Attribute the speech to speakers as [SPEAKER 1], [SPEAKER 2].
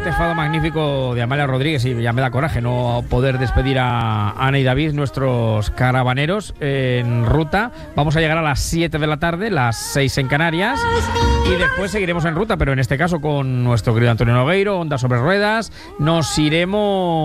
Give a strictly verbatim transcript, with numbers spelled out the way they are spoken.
[SPEAKER 1] este fado magnífico de Amalia Rodríguez, y ya me da coraje no poder despedir a Ana y David, nuestros caravaneros, en ruta. Vamos a llegar a las siete de la tarde, las seis en Canarias, y después seguiremos en ruta, pero en este caso con nuestro querido Antonio Nogueiro, Onda sobre Ruedas. Nos iremos